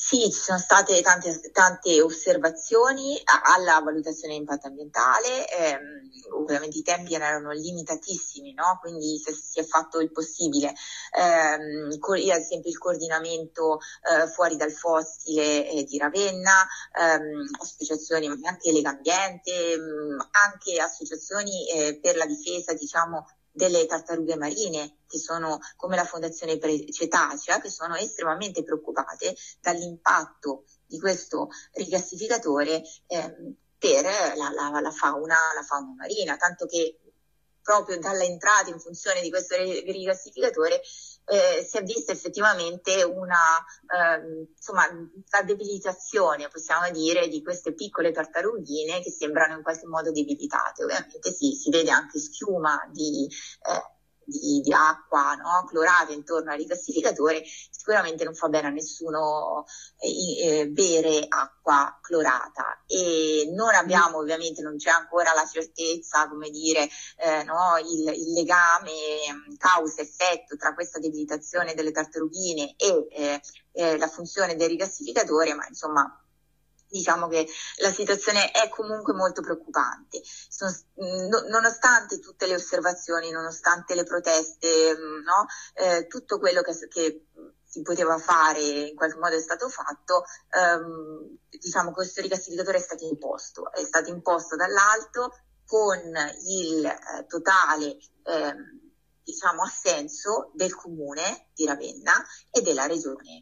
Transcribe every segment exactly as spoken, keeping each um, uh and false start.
Sì, ci sono state tante, tante osservazioni alla valutazione di impatto ambientale, ehm, ovviamente i tempi erano limitatissimi, no? Quindi si, si è fatto il possibile, ehm, co- ad esempio il coordinamento eh, fuori dal fossile eh, di Ravenna, ehm, associazioni anche Legambiente, mh, anche associazioni eh, per la difesa, diciamo, delle tartarughe marine, che sono come la Fondazione Cetacea, che sono estremamente preoccupate dall'impatto di questo rigassificatore eh, per la, la, la, fauna, la fauna marina, tanto che proprio dall'entrata in funzione di questo rigassificatore eh, si è vista effettivamente una eh, insomma la debilitazione, possiamo dire, di queste piccole tartarughine che sembrano in qualche modo debilitate. Ovviamente si, si vede anche schiuma di eh, Di, di acqua, no? Clorata intorno al rigassificatore. Sicuramente non fa bene a nessuno eh, eh, bere acqua clorata, e non abbiamo, ovviamente non c'è ancora la certezza, come dire, eh, no? il, il legame causa-effetto tra questa debilitazione delle tartarughine e eh, eh, la funzione del rigassificatore, ma insomma diciamo che la situazione è comunque molto preoccupante. Sono, no, nonostante tutte le osservazioni, nonostante le proteste, no? eh, tutto quello che, che si poteva fare in qualche modo è stato fatto, ehm, diciamo questo rigassificatore è stato imposto, è stato imposto dall'alto con il eh, totale eh, diciamo assenso del comune di Ravenna e della regione.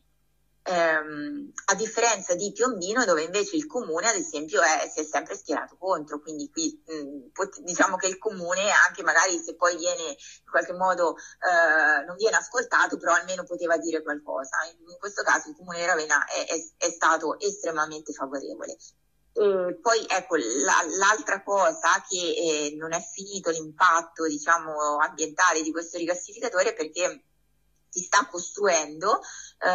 Ehm, a differenza di Piombino, dove invece il comune ad esempio è, si è sempre schierato contro, quindi qui mh, pot- diciamo che il comune, anche magari se poi viene in qualche modo eh, non viene ascoltato, però almeno poteva dire qualcosa. In questo caso il comune di Ravenna è, è, è stato estremamente favorevole. E poi ecco la, l'altra cosa che eh, non è finito l'impatto diciamo ambientale di questo rigassificatore, perché si sta costruendo, eh,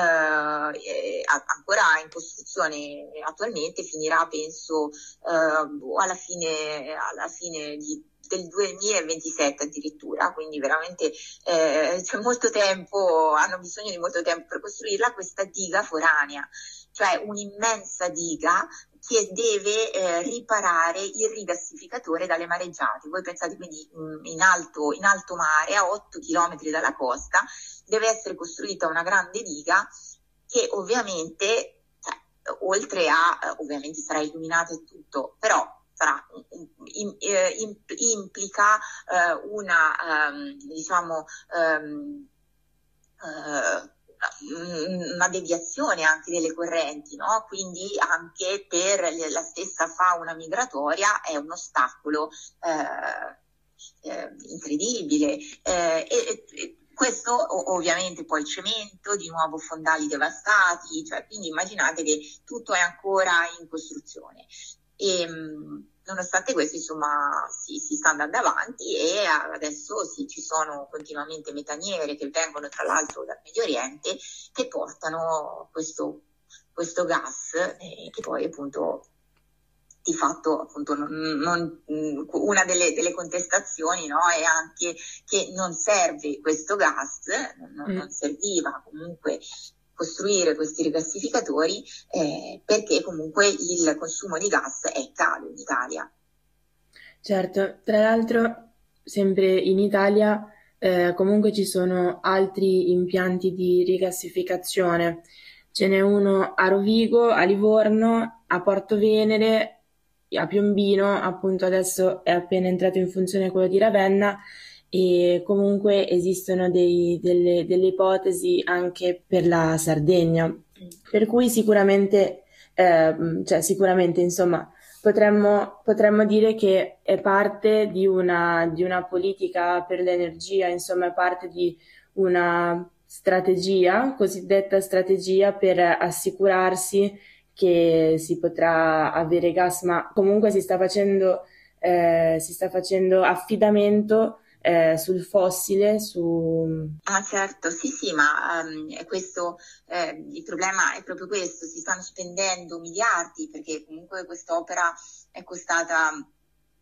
ancora in costruzione attualmente, finirà penso eh, alla fine, alla fine di, del duemilaventisette addirittura, quindi veramente eh, c'è molto tempo, hanno bisogno di molto tempo per costruirla, questa diga foranea, cioè un'immensa diga che deve eh, riparare il rigassificatore dalle mareggiate. Voi pensate, quindi mh, in, alto, in alto mare, a otto chilometri dalla costa, deve essere costruita una grande diga che ovviamente, cioè, oltre a, ovviamente sarà illuminata e tutto, però sarà, in, in, implica eh, una, um, diciamo, um, uh, una deviazione anche delle correnti, no? Quindi anche per la stessa fauna migratoria è un ostacolo eh, eh, incredibile. Eh, e, e questo ovviamente poi cemento, di nuovo fondali devastati, cioè, quindi immaginate che tutto è ancora in costruzione. E, nonostante questo, insomma, si, si sta andando avanti, e adesso sì, ci sono continuamente metaniere che vengono tra l'altro dal Medio Oriente, che portano questo, questo gas eh, che poi appunto di fatto appunto non, non, una delle, delle contestazioni, no, è anche che non serve questo gas, non, non serviva comunque costruire questi rigassificatori eh, perché comunque il consumo di gas è calo in Italia. Certo, tra l'altro sempre in Italia eh, comunque ci sono altri impianti di rigassificazione, ce n'è uno a Rovigo, a Livorno, a Porto Venere, a Piombino, appunto adesso è appena entrato in funzione quello di Ravenna, e comunque esistono dei, delle, delle ipotesi anche per la Sardegna, per cui sicuramente, eh, cioè sicuramente insomma potremmo, potremmo dire che è parte di una, di una politica per l'energia, insomma è parte di una strategia, cosiddetta strategia per assicurarsi che si potrà avere gas, ma comunque si sta facendo, eh, si sta facendo affidamento eh, sul fossile, su... Ah certo, sì sì, ma um, questo, eh, il problema è proprio questo, si stanno spendendo miliardi, perché comunque quest'opera è costata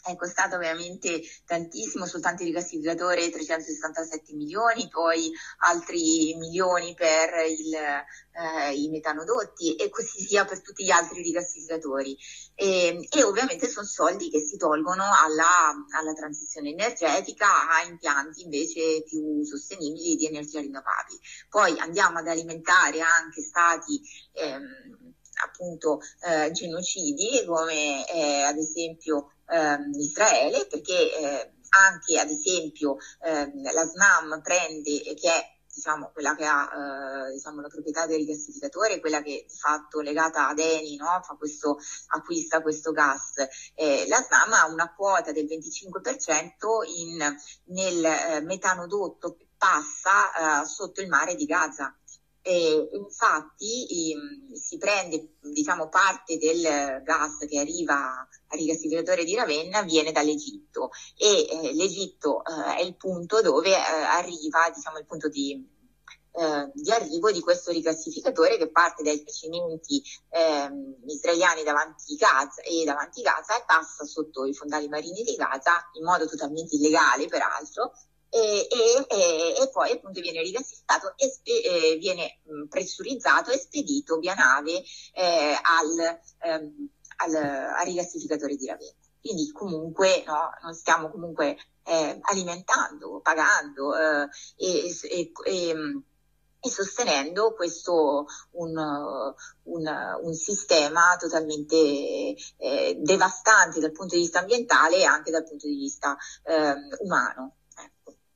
è costato ovviamente tantissimo, soltanto il rigassificatore trecentosessantasette milioni, poi altri milioni per il, eh, i metanodotti e così sia per tutti gli altri rigassificatori. E, e ovviamente sono soldi che si tolgono alla, alla transizione energetica, a impianti invece più sostenibili di energia rinnovabile. Poi andiamo ad alimentare anche stati ehm, appunto eh, genocidi come eh, ad esempio ehm, Israele, perché eh, anche ad esempio ehm, la SNAM prende, che è diciamo quella che ha eh, diciamo la proprietà del rigassificatore, quella che di fatto legata ad Eni, no? Fa questo, acquista questo gas. Eh, la SNAM ha una quota del venticinque per cento in, nel eh, metanodotto che passa eh, sotto il mare di Gaza. E infatti ehm, si prende diciamo parte del gas che arriva al rigassificatore di Ravenna viene dall'Egitto e eh, l'Egitto eh, è il punto dove eh, arriva diciamo il punto di, eh, di arrivo di questo rigassificatore che parte dai giacimenti eh, israeliani davanti Gaza e davanti Gaza e passa sotto i fondali marini di Gaza in modo totalmente illegale peraltro. E, e, e poi appunto viene rigassificato e spe, eh, viene mh, pressurizzato e spedito via nave eh, al, ehm, al, al rigassificatore di Ravenna. Quindi comunque no, non stiamo comunque eh, alimentando, pagando eh, e, e, e, e sostenendo questo un, un, un sistema totalmente eh, devastante dal punto di vista ambientale e anche dal punto di vista eh, umano.